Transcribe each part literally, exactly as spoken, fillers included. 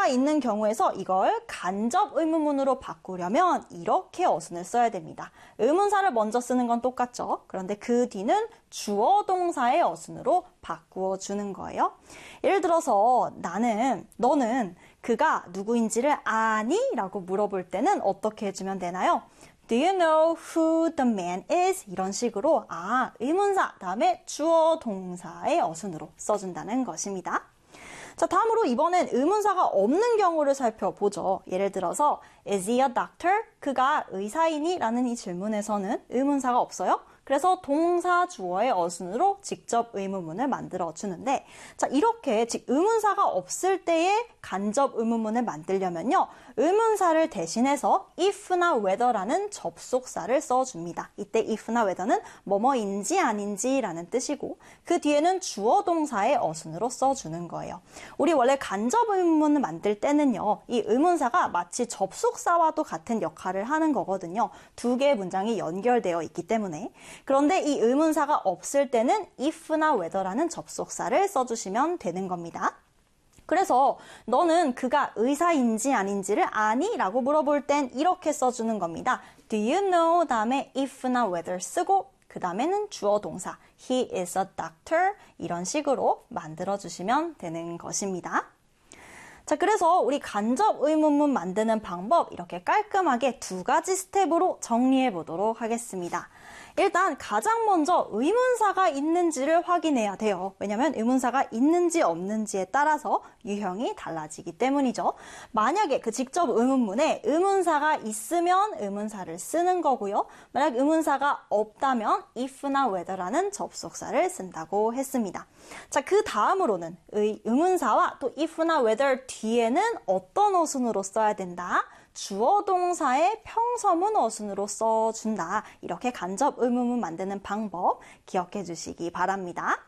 의문사가 있는 경우에서 이걸 간접 의문문으로 바꾸려면 이렇게 어순을 써야 됩니다. 의문사를 먼저 쓰는 건 똑같죠. 그런데 그 뒤는 주어 동사의 어순으로 바꾸어 주는 거예요. 예를 들어서 나는, 너는 그가 누구인지를 아니? 라고 물어볼 때는 어떻게 해주면 되나요? Do you know who the man is? 이런 식으로 아, 의문사 다음에 주어 동사의 어순으로 써준다는 것입니다. 자, 다음으로 이번엔 의문사가 없는 경우를 살펴보죠. 예를 들어서 Is he a doctor? 그가 의사이니? 라는 이 질문에서는 의문사가 없어요. 그래서 동사 주어의 어순으로 직접 의문문을 만들어 주는데, 자, 이렇게 즉 의문사가 없을 때의 간접 의문문을 만들려면요, 의문사를 대신해서 if나 whether라는 접속사를 써줍니다. 이때 if나 whether는 뭐뭐인지 아닌지라는 뜻이고, 그 뒤에는 주어 동사의 어순으로 써주는 거예요. 우리 원래 간접 의문문을 만들 때는요, 이 의문사가 마치 접속사와도 같은 역할을 하는 거거든요. 두 개의 문장이 연결되어 있기 때문에. 그런데 이 의문사가 없을 때는 if나 whether라는 접속사를 써주시면 되는 겁니다. 그래서 너는 그가 의사인지 아닌지를 아니? 라고 물어볼 땐 이렇게 써주는 겁니다. Do you know? 다음에 if나 whether 쓰고 그 다음에는 주어 동사 He is a doctor 이런 식으로 만들어주시면 되는 것입니다. 자, 그래서 우리 간접 의문문 만드는 방법 이렇게 깔끔하게 두 가지 스텝으로 정리해 보도록 하겠습니다. 일단 가장 먼저 의문사가 있는지를 확인해야 돼요. 왜냐하면 의문사가 있는지 없는지에 따라서 유형이 달라지기 때문이죠. 만약에 그 직접 의문문에 의문사가 있으면 의문사를 쓰는 거고요. 만약 의문사가 없다면 if나 whether라는 접속사를 쓴다고 했습니다. 자, 그 다음으로는 의, 의문사와 또 if나 whether 뒤에는 어떤 어순으로 써야 된다? 주어 동사의 평서문 어순으로 써준다. 이렇게 간접 의문문 만드는 방법 기억해 주시기 바랍니다.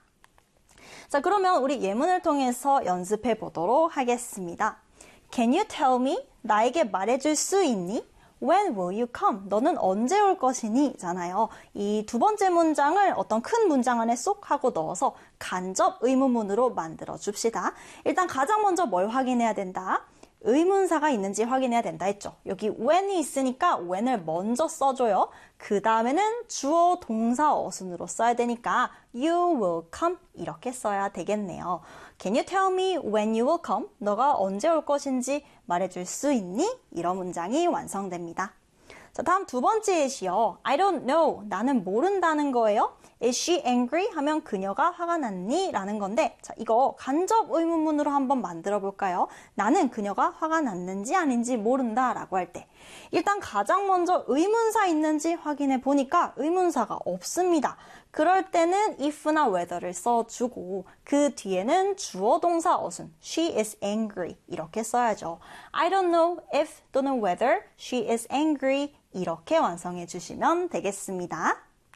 자, 그러면 우리 예문을 통해서 연습해 보도록 하겠습니다. Can you tell me? 나에게 말해줄 수 있니? When will you come? 너는 언제 올 것이니? 잖아요. 이 두 번째 문장을 어떤 큰 문장 안에 쏙 하고 넣어서 간접 의문문으로 만들어 줍시다. 일단 가장 먼저 뭘 확인해야 된다? 의문사가 있는지 확인해야 된다 했죠. 여기 when이 있으니까 when을 먼저 써줘요. 그 다음에는 주어 동사 어순으로 써야 되니까 you will come 이렇게 써야 되겠네요. Can you tell me when you will come? 너가 언제 올 것인지 말해줄 수 있니? 이런 문장이 완성됩니다. 자, 다음 두 번째 예시요. I don't know. 나는 모른다는 거예요. Is she angry? 하면 그녀가 화가 났니? 라는 건데, 자, 이거 간접 의문문으로 한번 만들어 볼까요? 나는 그녀가 화가 났는지 아닌지 모른다 라고 할 때, 일단 가장 먼저 의문사 있는지 확인해 보니까 의문사가 없습니다. 그럴 때는 if나 whether를 써주고 그 뒤에는 주어 동사 어순 she is angry 이렇게 써야죠. I don't know if 또는 whether she is angry 이렇게 완성해 주시면 되겠습니다.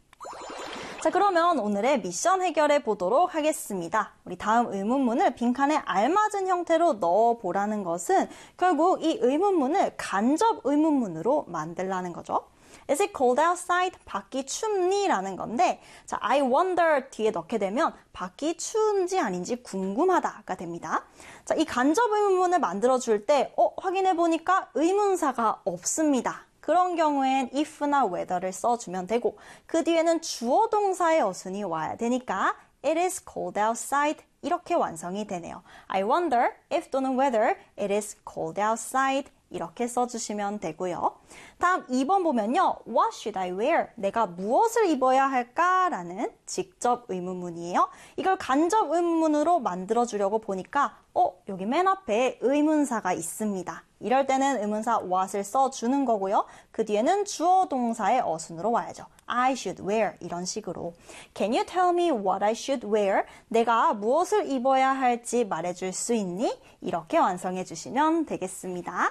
자, 그러면 오늘의 미션 해결해 보도록 하겠습니다. 우리 다음 의문문을 빈칸에 알맞은 형태로 넣어보라는 것은 결국 이 의문문을 간접 의문문으로 만들라는 거죠. Is it cold outside? 밖이 춥니? 라는 건데, 자, I wonder 뒤에 넣게 되면 밖이 추운지 아닌지 궁금하다가 됩니다. 자, 이 간접 의문문을 만들어줄 때, 어, 확인해보니까 의문사가 없습니다. 그런 경우엔 if나 whether를 써주면 되고, 그 뒤에는 주어 동사의 어순이 와야 되니까, it is cold outside. 이렇게 완성이 되네요. I wonder if 또는 whether it is cold outside. 이렇게 써주시면 되고요. 다음 이 번 보면요. What should I wear? 내가 무엇을 입어야 할까? 라는 직접 의문문이에요. 이걸 간접 의문문으로 만들어주려고 보니까 어? 여기 맨 앞에 의문사가 있습니다. 이럴 때는 의문사 what을 써주는 거고요. 그 뒤에는 주어 동사의 어순으로 와야죠. I should wear 이런 식으로 Can you tell me what I should wear? 내가 무엇을 입어야 할지 말해줄 수 있니? 이렇게 완성해 주시면 되겠습니다.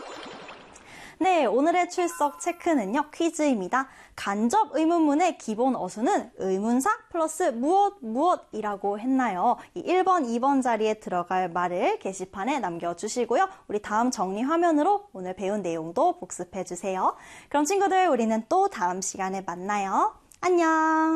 네, 오늘의 출석 체크는요, 퀴즈입니다. 간접 의문문의 기본 어순은 의문사 플러스 무엇, 무엇이라고 했나요? 이 일 번, 이 번 자리에 들어갈 말을 게시판에 남겨주시고요. 우리 다음 정리 화면으로 오늘 배운 내용도 복습해주세요. 그럼 친구들, 우리는 또 다음 시간에 만나요. 안녕!